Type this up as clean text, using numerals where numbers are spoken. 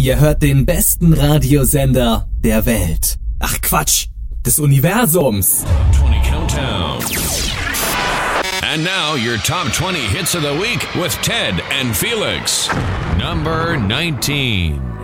Ihr hört den besten Radiosender der Welt. Ach Quatsch, des Universums. 20 Countdown. And now your top 20 hits of the week with Ted and Felix. Number 19.